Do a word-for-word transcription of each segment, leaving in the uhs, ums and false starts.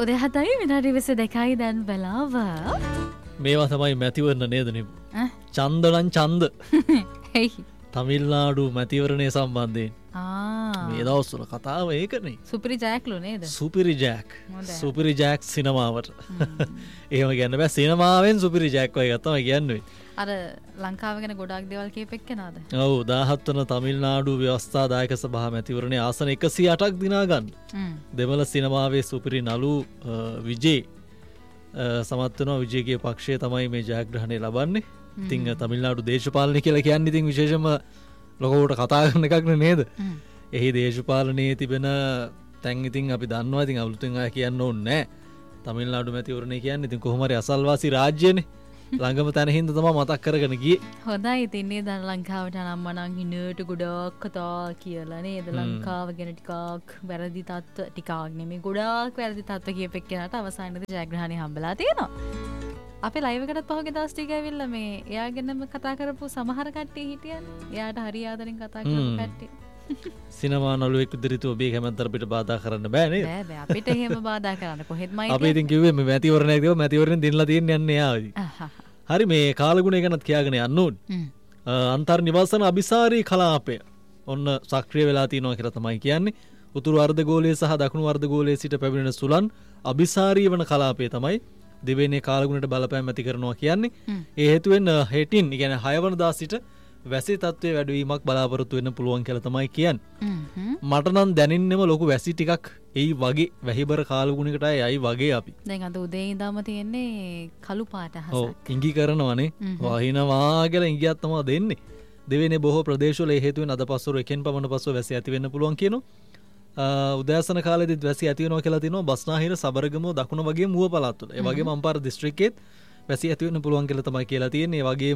උදේ හතයි විනාඩි විසි දෙකයි දැන් වෙලාව. මේවා තමයි මැතිවරණ නේද නේ? ඡන්ද නම් ඡන්ද. හේ. තමිල්නාඩු මැතිවරණය සම්බන්ධයෙන්. ආ. මේ දවස්වල කතාව ඒකනේ. සුපිරි ජෑක්ලු නේද? සුපිරි ජෑක්. සුපිරි ජෑක් සිනමාවට. එහෙම කියන්න බෑ සිනමාවෙන් සුපිරි ජෑක් වගේ තමයි කියන්නේ. අර ලංකාව ගැන ගොඩාක් දේවල් කියපෙක් කෙනාද? ඔව් දාහත් වන තමිල්නාඩු ව්‍යවස්ථාදායක සභා මැතිවරණයේ ආසන එකසිය අටක් දිනා ගන්න. දෙමළ සිනමාවේ සුපිරි නළු විජේ සමත් වෙනවා. විජේගේ පක්ෂය තමයි මේ ජයග්‍රහණය ලබන්නේ. ඉතින් තමිල්නාඩු දේශපාලනය කියලා කියන්නේ ඉතින් විශේෂම ලොකවට කතා කරන එකක් නේද? එහි දේශපාලනයේ තිබෙන තැන් ඉතින් අපි දන්නවා. ඉතින් අලුතෙන් අය කියන්න ඕනේ නැහැ. තමිල්නාඩු මැතිවරණය කියන්නේ ඉතින් කොහොම හරි අසල්වාසී රාජ්‍යනේ. ළඟම තැන හින්දා තමයි මතක් කරගෙන ගියේ. හොඳයි ඉතින් නේද ලංකාවට නම් මනම් හිනට ගොඩක් කතා කියලා නේද? ලංකාව ගැන ටිකක් වැරදි තත්ත්ව ටිකක් නෙමෙයි ගොඩාක් වැරදි තත්ත්ව කියපෙක් කෙනාට අවසානයේදී ජයග්‍රහණය හම්බලා තියෙනවා. අපි ලයිව් එකකට පහුගිය දවස් ටික ඇවිල්ලා මේ එයා ගැනම කතා කරපු සමහර කට්ටිය හිටියනේ. එයාට හරි ආදරෙන් කතා කරපු කට්ටිය. සිනමා නළුවෙක් විදිහට ඔබේ කැමැත්ත අපිට බාධා කරන්න බෑ නේද? බෑ බෑ අපිට එහෙම බාධා කරන්න කොහෙත්මයි. අපි ඉතින් කිව්වේ මේ මැතිවරණයක් දිව මැතිවරණෙන් දිනලා තියෙන්නේ යන්නේ යාවි. හරි මේ කාලගුණය ගැනත් කියාගෙන යන්න ඕනේ. අන්තර් නිවාසන අபிසාරී කලාපය ඔන්න සක්‍රිය වෙලා තියෙනවා කියලා තමයි කියන්නේ. උතුරු අර්ධගෝලයේ සහ දකුණු අර්ධගෝලයේ සිට පැමිණෙන සුළං අபிසාරී වන කලාපය තමයි දෙවෙනි කාලගුණයට බලපෑම් ඇති කරනවා කියන්නේ. ඒ හේතුවෙන් හෙටින් කියන්නේ හය වනදා සිට වැසි තත්ත්වයේ වැඩිවීමක් බලාපොරොත්තු වෙන්න පුළුවන් කියලා තමයි කියන්නේ. මට නම් දැනෙන්නෙම ලොකු වැසි ටිකක් එයි වගේ වැහිබර කාලගුණයකට යයි වගේ අපි. දැන් අද උදේ ඉඳන්ම තියෙන්නේ කළු පාට අහසක්. ඔව් ඉඟි කරනවනේ. වහිනවා කියලා ඉඟියක් තමයි දෙන්නේ. දෙවෙනි බොහෝ ප්‍රදේශවල ඒ හේතුවෙන් අද පස්වරු එකෙන් පමණ පස්ව වැසි ඇති වෙන්න පුළුවන් කියනවා. උදෑසන කාලෙදිත් වැසි ඇති වෙනවා කියලා තියෙනවා. බස්නාහිර සබරගමුව දකුණ වගේ මුව පළාත්වල. ඒ වගේම අම්පාර දිස්ත්‍රික්කෙත් වැසි ඇති වෙන්න පුළුවන් කියලා තමයි කියලා තියෙන්නේ. ඒ වගේම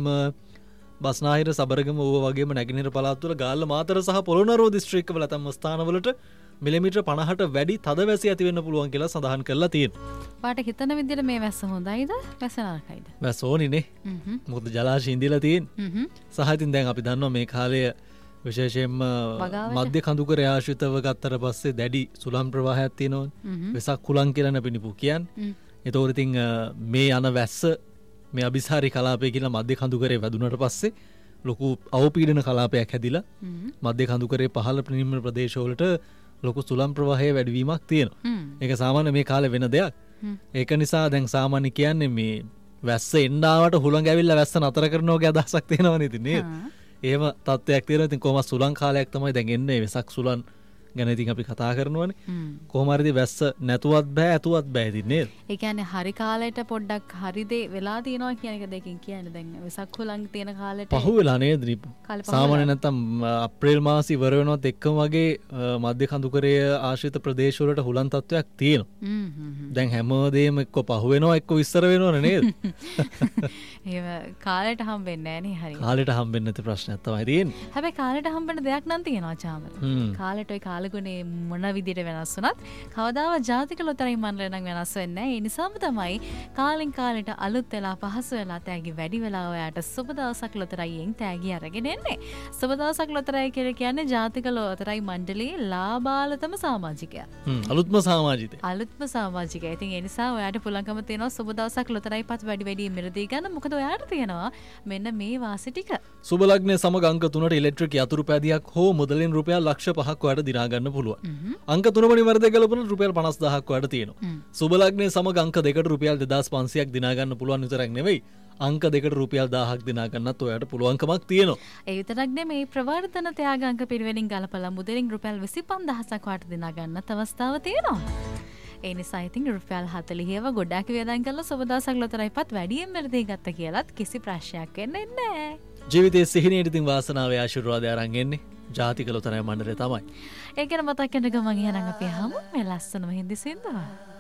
බස්නාහිර සබරගම ඌව වගේම නැගෙනහිර පළාත්වල ගාල්ල මාතර සහ පොළොන්නරුව දිස්ත්‍රික්කවල තම ස්ථානවලට මිලිමීටර් පනහට වැඩි තද වැසි ඇති වෙන්න පුළුවන් කියලා සඳහන් කරලා තියෙනවා. පාට හිතන විදිහට මේ වැස්ස හොඳයිද? වැස්ස නරකයිද? වැස්ස ඕනිනේ. මොකද ජලාශය ඉඳිලා තියෙන්නේ. සහ ඉතින් දැන් අපි දන්නවා මේ කාලය විශේෂයෙන්ම මධ්‍ය කඳුකර ආශ්‍රිතව ගත්තට පස්සේ දැඩි සුළං ප්‍රවාහයක් තියෙනවනේ. වෙසක් කුලං කියලා නපිනිපු කියන්නේ. ඒතකොට ඉතින් මේ යන වැස්ස මේ අභිසාරී කලාපය කියලා මධ්‍ය කඳුකරේ වැදුනට පස්සේ ලොකු අවපීඩන කලාපයක් හැදිලා මධ්‍ය කඳුකරේ පහළ නිම්න ප්‍රදේශවලට ලොකු සුළං ප්‍රවාහයේ වැඩිවීමක් තියෙනවා. ඒක සාමාන්‍ය මේ කාලේ වෙන දෙයක්. ඒක නිසා දැන් සාමාන්‍ය කියන්නේ මේ වැස්ස එන්නාවට හුළඟ ඇවිල්ලා වැස්ස නතර කරනවාගේ අදහසක් තියෙනවනේ ඉතින් නේද? එහෙම තත්ත්වයක් තියෙනවා. ඉතින් කොහොමද සුළං කාලයක් තමයි දැන් එන්නේ වෙසක් සුළං ගැන ඉතින් අපි කතා කරනවානේ. කොහොම හරිද වැස්ස නැතුවත් බෑ ඇතුවත් බෑ ඉතින් නේද? ඒ කියන්නේ හරි කාලයට පොඩ්ඩක් හරි දේ වෙලා තියෙනවා කියන එක දෙකකින් කියන්නේ. දැන් වෙසක් හුළං තියෙන කාලෙට පහු වෙලා නේද දීපු? සාමාන්‍ය නැත්තම් අප්‍රේල් මාසෙ ඉවර වෙනවත් එක්කම වගේ මධ්‍ය කඳුකරය ආශ්‍රිත ප්‍රදේශ වලට හුළං තත්ත්වයක් තියෙනවා. දැන් හැමදේම එක්ක පහු වෙනවා එක්ක ඉස්සර වෙනවනේ නේද? ඒව කාලයට හම්බෙන්නේ නැහැ නේ හරියට. කාලයට හම්බෙන්නේ නැති ප්‍රශ්නයක් තමයි තියෙන්නේ. හැබැයි කාලයට හම්බෙන්න දෙයක් නම් තියෙනවා චාමර. කාලයට ඔය කාලගුණේ මොන විදිහට වෙනස් වුණත් කවදාවත් ජාතික ලොතරැයි මණ්ඩලය නම් වෙනස් වෙන්නේ නැහැ. ඒ නිසාම තමයි කාලෙන් කාලෙට අලුත් වෙලා පහසු වෙලා තෑගි වැඩි වෙලා ඔයාට සුබ දවසක් ලොතරැයියෙන් තෑගි අරගෙන එන්නේ. සුබ දවසක් ලොතරැයි කියලා කියන්නේ ජාතික ලොතරැයි මණ්ඩලයේ ලාබාලතම සමාජිකයා. හ්ම් අලුත්ම සමාජිකයා. අලුත්ම සමාජිකයා. ඉතින් ඒ නිසා ඔයාට පුළුවන්කම තියෙනවා සුබ දවසක් ලොතරැයි පත් වැඩි වැඩි මිලදී ගන්න. මොකද ඔයාට තියෙනවා මෙන්න මේ වාසි ටික. සුබ ලග්නයේ සමග අංක තුනට ඉලෙක්ට්‍රික් යතුරු පැදියක් හෝ මුදලින් රුපියල් ලක්ෂ පහක් ඔයාට දිනා ගන්න පුළුවන්. අංක තුන පරිවර්තය කළොත් රුපියල් පනස් දහයක් ඔයාට තියෙනවා. සුබ ලග්නයේ සමග අංක දෙකට රුපියල් දෙදාස් පන්සියයක් දිනා ගන්න පුළුවන් විතරක් නෙවෙයි අංක දෙකට රුපියල් දහයක් දිනා ගන්නත් ඔයාට පුළුවන්කමක් තියෙනවා. ඒ විතරක් නෙමෙයි ප්‍රවර්තන ත්‍යාග අංක පිරිවෙනින් ගලපලා මුදලින් රුපියල් විසි පන්දහසක් ඔයාට දිනා ගන්නත් අවස්ථාව තියෙනවා. ඒ නිසා ඉතින් රුපියල් හතළිහව ගොඩක් වියදම් කරලා සුබ දවසක් ලොතරැයිපත් වැඩියෙන් මෙරදී ගත්ත කියලාත් කිසි ප්‍රශ්නයක් වෙන්නේ නැහැ. ජීවිතයේ සිහිනයට ඉතින් වාසනාවේ ආශිර්වාදය අරන් එන්නේ ජාතික ලොතරැයි මණ්ඩලය තමයි. ඒක ගැන මතක් කරන ගමන් එහෙනම් අපි හමු මේ ලස්සනම හින්දි සින්දුව.